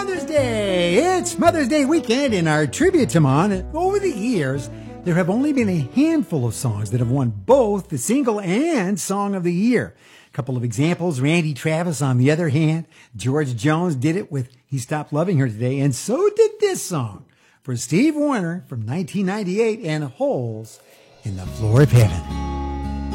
Mother's Day! It's Mother's Day weekend in our tribute to Mom. Over the years, there have only been a handful of songs that have won both the single and song of the year. A couple of examples, Randy Travis on the other hand. George Jones did it with He Stopped Loving Her Today, and so did this song for Steve Wariner from 1998 and Holes in the Floor of Heaven.